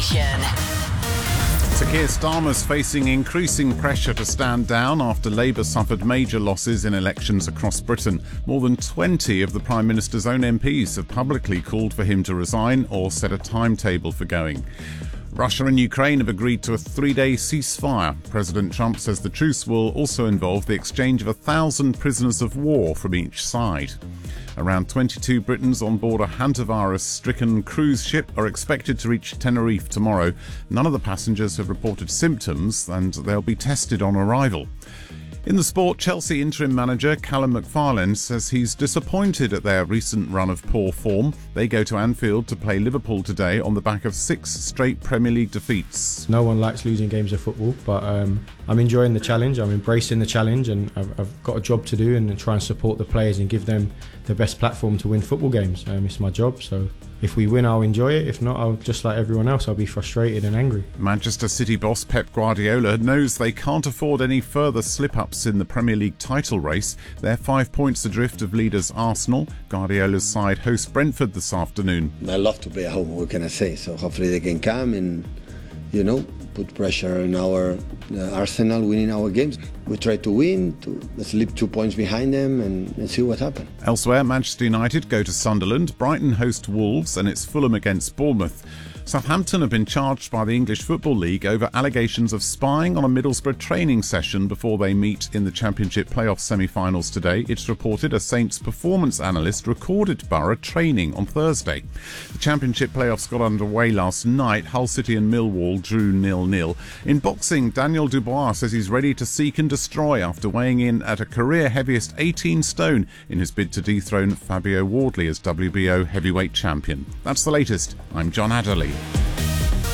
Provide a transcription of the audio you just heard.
Nation. Sir Keir Starmer's facing increasing pressure to stand down after Labour suffered major losses in elections across Britain. More than 20 of the Prime Minister's own MPs have publicly called for him to resign or set a timetable for going. Russia and Ukraine have agreed to a 3-day ceasefire. President Trump says the truce will also involve the exchange of 1,000 prisoners of war from each side. Around 22 Britons on board a hantavirus-stricken cruise ship are expected to reach Tenerife tomorrow. None of the passengers have reported symptoms and they'll be tested on arrival. In the sport, Chelsea interim manager Callum McFarlane says he's disappointed at their recent run of poor form. They go to Anfield to play Liverpool today on the back of 6 straight Premier League defeats. No one likes losing games of football, but I'm enjoying the challenge. I'm embracing the challenge, and I've got a job to do and try and support the players and give them the best platform to win football games. It's my job, so if we win, I'll enjoy it. If not, I'll, just like everyone else, I'll be frustrated and angry. Manchester City boss Pep Guardiola knows they can't afford any further slip-ups in the Premier League title race. They're 5 points adrift of leaders Arsenal. Guardiola's side host Brentford this afternoon. I love to play at home, what can I say? So hopefully they can come and, put pressure on our Arsenal winning our games. We try to win, let's leave 2 points behind them and see what happens. Elsewhere, Manchester United go to Sunderland, Brighton host Wolves, and it's Fulham against Bournemouth. Southampton have been charged by the English Football League over allegations of spying on a Middlesbrough training session before they meet in the Championship playoff semi-finals today. It's reported a Saints performance analyst recorded Borough training on Thursday. The Championship playoffs got underway last night. Hull City and Millwall drew 0-0. In boxing, Daniel Dubois says he's ready to seek and destroy after weighing in at a career heaviest 18 stone in his bid to dethrone Fabio Wardley as WBO heavyweight champion. That's the latest. I'm John Adderley.